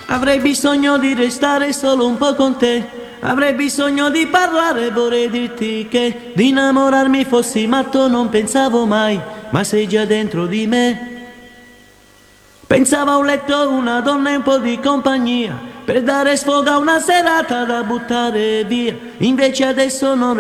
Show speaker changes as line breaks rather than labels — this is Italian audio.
Avrei bisogno di restare solo un po' con te. Avrei bisogno di parlare, vorrei dirti che di innamorarmi fossi matto non pensavo mai, ma sei già dentro di me. Pensavo a un letto, una donna e un po' di compagnia, per dare sfogo a una serata da buttare via. Invece adesso non